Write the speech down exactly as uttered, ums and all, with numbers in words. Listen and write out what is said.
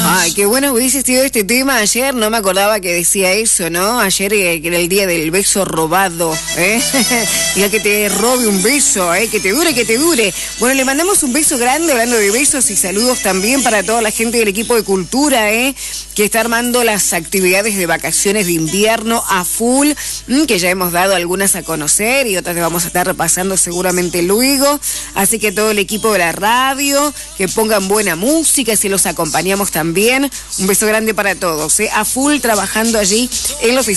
Ay, qué bueno hubiese sido este tema ayer, no me acordaba que decía eso, ¿no? Ayer eh, que era el día del beso robado, ¿eh? Diga que te robe un beso, ¿eh? Que te dure, que te dure. Bueno, le mandamos un beso grande, hablando de besos y saludos también para toda la gente del equipo de cultura, ¿eh? Que está armando las actividades de vacaciones de invierno a full, que ya hemos dado algunas a conocer y otras que vamos a estar repasando seguramente luego. Así que todo el equipo de la radio, que pongan buena música, si los acompañamos también. Un beso grande para todos, ¿eh? A full trabajando allí en la oficina.